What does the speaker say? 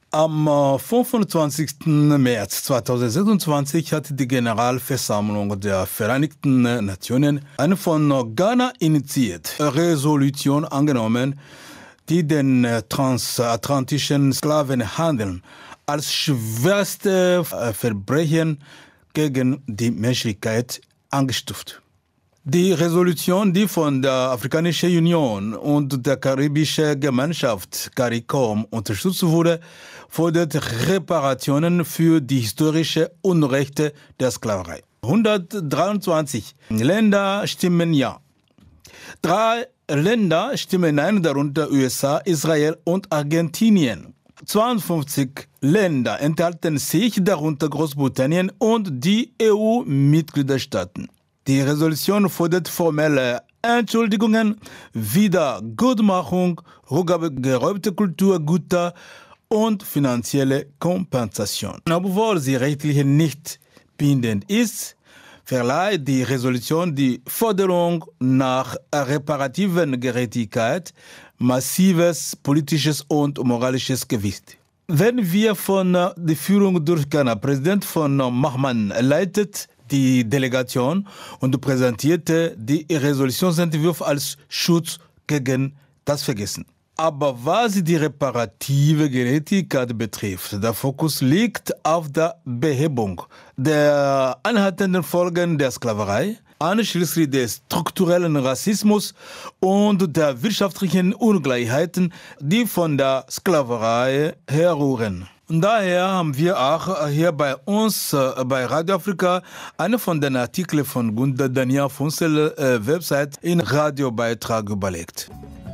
Am 25. März 2026 hat die Generalversammlung der Vereinigten Nationen eine von Ghana initiierte Resolution angenommen, die den transatlantischen Sklavenhandel als schwerste Verbrechen gegen die Menschlichkeit eingestuft. Die Resolution, die von der Afrikanischen Union und der Karibischen Gemeinschaft CARICOM unterstützt wurde, fordert Reparationen für die historischen Unrechte der Sklaverei. 123 Länder stimmen ja. 3 Länder stimmen nein, darunter USA, Israel und Argentinien. 52 Länder enthalten sich, darunter Großbritannien und die EU-Mitgliedstaaten. Die Resolution fordert formelle Entschuldigungen, Wiedergutmachung, Rückgabe geräumter Kulturgüter und finanzielle Kompensation. Obwohl sie rechtlich nicht bindend ist, verleiht die Resolution die Forderung nach reparativen Gerechtigkeit massives politisches und moralisches Gewicht. Wenn wir von der Führung durch Ghana, Präsident von Mahman leitet die Delegation und präsentierte die Resolutionsentwurf als Schutz gegen das Vergessen. Aber was die reparative Gerechtigkeit betrifft, der Fokus liegt auf der Behebung der anhaltenden Folgen der Sklaverei, einschließlich des strukturellen Rassismus und der wirtschaftlichen Ungleichheiten, die von der Sklaverei herrühren. Und daher haben wir auch hier bei uns bei Radio Afrika einen von den Artikeln von Gunda Dania Funzel Website in Radiobeitrag überlegt.